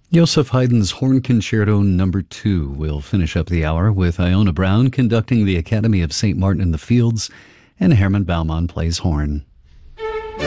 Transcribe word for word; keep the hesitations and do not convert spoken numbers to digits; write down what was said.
Joseph Haydn's Horn Concerto Number Two will finish up the hour with Iona Brown conducting the Academy of Saint Martin in the Fields, and Herman Baumann plays horn.